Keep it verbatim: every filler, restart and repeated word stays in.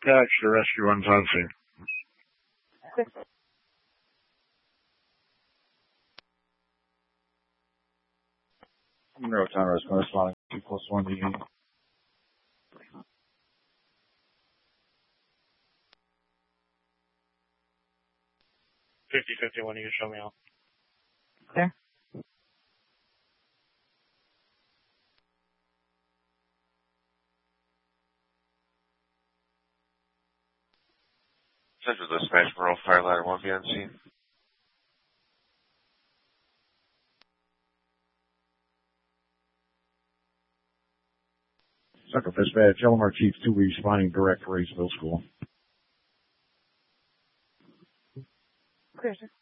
Tax, the rescue runs on scene. Monroe Town Rescue responding two plus one D. Fifty fifty when you show me out. Okay. Central Dispatch, Monroe Fire Ladder one, be on scene. Central Dispatch, L M R Chief two responding direct to Raceville School. Clear, sir.